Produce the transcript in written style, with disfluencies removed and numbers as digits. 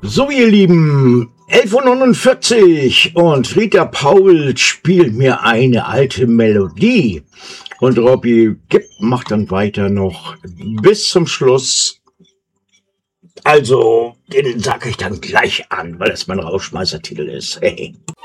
So, ihr Lieben, 11:49 Uhr und Rita Paul spielt mir eine alte Melodie. Und Robby macht dann weiter noch bis zum Schluss. Also, den sage ich dann gleich an, weil das mein Rausschmeißertitel ist. Hey.